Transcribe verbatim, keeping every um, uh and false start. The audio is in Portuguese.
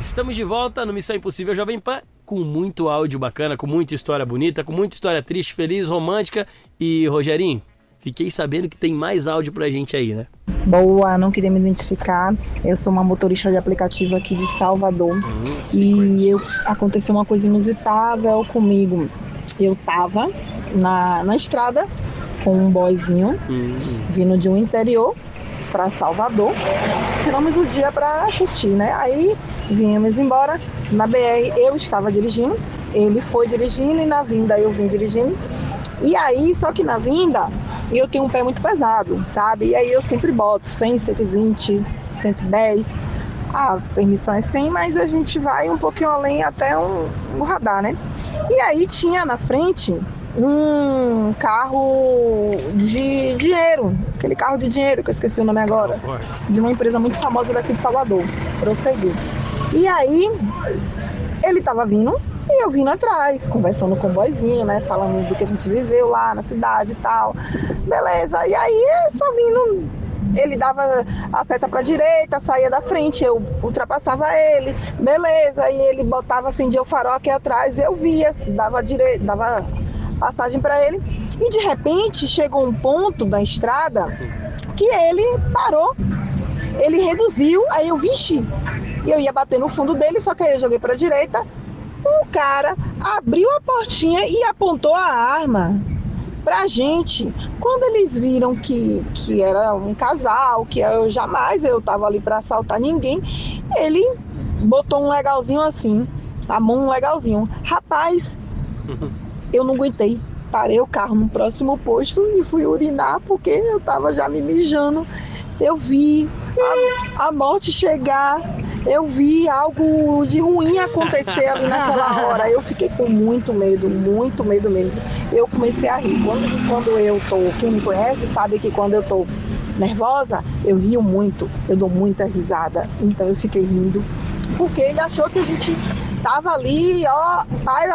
Estamos de volta no Missão Impossível Jovem Pan, com muito áudio bacana, com muita história bonita, com muita história triste, feliz, romântica. E, Rogerinho, fiquei sabendo que tem mais áudio pra gente aí, né? Boa, não queria me identificar. Eu sou uma motorista de aplicativo aqui de Salvador. Hum, e eu, aconteceu uma coisa inusitável comigo. Eu tava na, na estrada com um boyzinho, hum. vindo de um interior para Salvador. Tiramos o dia para curtir, né? Aí viemos embora. Na B R eu estava dirigindo, ele foi dirigindo e na vinda eu vim dirigindo. E aí, só que na vinda eu tenho um pé muito pesado, sabe? E aí eu sempre boto cem, cento e vinte, cento e dez. A permissão é cem, mas a gente vai um pouquinho além até um, um radar, né? E aí tinha na frente um carro de dinheiro, aquele carro de dinheiro que eu esqueci o nome agora, de uma empresa muito famosa daqui de Salvador, Prosseguir. E aí ele tava vindo e eu vindo atrás, conversando com o boyzinho, né, falando do que a gente viveu lá na cidade e tal, beleza. E aí só vindo, ele dava a seta pra direita, saía da frente, eu ultrapassava ele, beleza, e ele botava, acendia o farol aqui atrás, eu via, dava direita, dava passagem para ele, e de repente chegou um ponto da estrada que ele parou, ele reduziu, aí eu vixi, e eu ia bater no fundo dele, só que aí eu joguei para a direita, um cara abriu a portinha e apontou a arma pra gente. Quando eles viram que, que era um casal, que eu jamais eu tava ali para assaltar ninguém, ele botou um legalzinho assim, a mão um legalzinho, rapaz, eu não aguentei, parei o carro no próximo posto e fui urinar porque eu tava já me mijando. Eu vi a, a morte chegar, eu vi algo de ruim acontecer ali naquela hora. Eu fiquei com muito medo, muito medo mesmo. Eu comecei a rir. Quando, e quando eu tô, quem me conhece sabe que quando eu tô nervosa, eu rio muito, eu dou muita risada. Então eu fiquei rindo, porque ele achou que a gente tava ali, ó, pai,